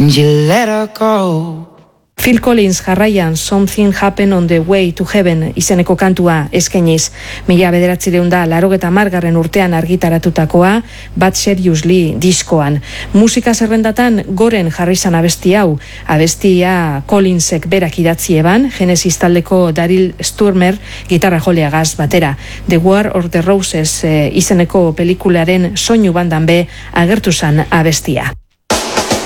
and you let her go. Phil Collins jarraian Something Happened on the Way to Heaven izeneko kantua eskainiz. 1980 urtean argitaratutakoa Bad Seriously diskoan. Musika zerrendatan goren jarri zan abesti hau. Abestia Collinsek berak idatzi eban, Genesis taldeko Daryl Stuermer gitarra joleagaz batera. The War of the Roses izeneko pelikularen soinu bandan be agertu zan abestia.